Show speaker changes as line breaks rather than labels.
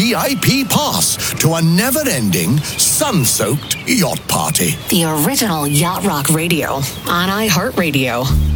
VIP pass to a never-ending, sun-soaked yacht party.
The original Yacht Rock Radio on iHeartRadio.